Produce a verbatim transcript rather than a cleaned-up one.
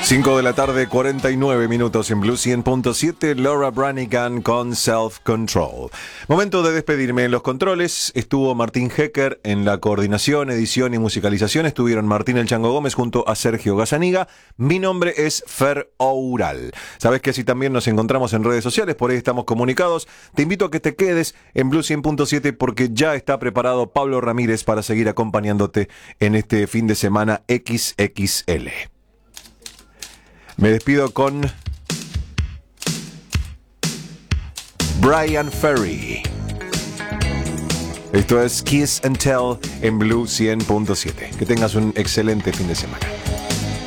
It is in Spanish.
cinco de la tarde, cuarenta y nueve minutos en Blue cien punto siete, Laura Branigan con Self Control. Momento de despedirme. En los controles estuvo Martín Hecker, en la coordinación, edición y musicalización estuvieron Martín El Chango Gómez junto a Sergio Gazzaniga. Mi nombre es Fer Oural. Sabes que si también nos encontramos en redes sociales, por ahí estamos comunicados. Te invito a que te quedes en Blue cien punto siete porque ya está preparado Pablo Ramírez para seguir acompañándote en este fin de semana equis equis ele. Me despido con Brian Ferry. Esto es Kiss and Tell en Blue cien punto siete. Que tengas un excelente fin de semana.